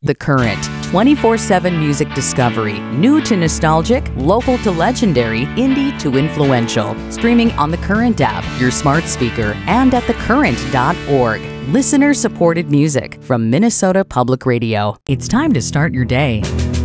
The Current, 24/7 music discovery, new to nostalgic, local to legendary, indie to influential. Streaming on the Current app, your smart speaker, and at thecurrent.org. Listener-supported music from Minnesota Public Radio. It's time to start your day.